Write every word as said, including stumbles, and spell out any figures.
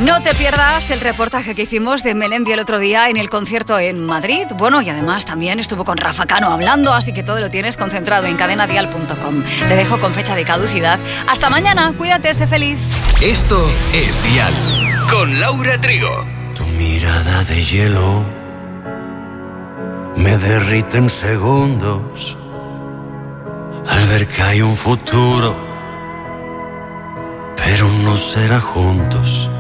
No te pierdas el reportaje que hicimos de Melendi el otro día en el concierto en Madrid. Bueno, y además también estuvo con Rafa Cano hablando, así que todo lo tienes concentrado en cadena dial punto com. Te dejo con fecha de caducidad. Hasta mañana, cuídate, sé feliz. Esto es Dial, con Laura Trigo. Tu mirada de hielo me derrite en segundos al ver que hay un futuro, pero no será juntos.